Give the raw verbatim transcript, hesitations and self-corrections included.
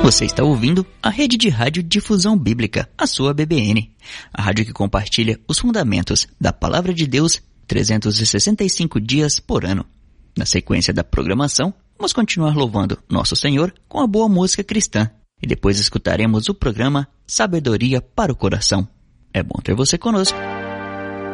Você está ouvindo a Rede de Rádio Difusão Bíblica, a sua B B N. A rádio que compartilha os fundamentos da Palavra de Deus trezentos e sessenta e cinco dias por ano. Na sequência da programação, vamos continuar louvando Nosso Senhor com a boa música cristã. E depois escutaremos o programa Sabedoria para o Coração. É bom ter você conosco.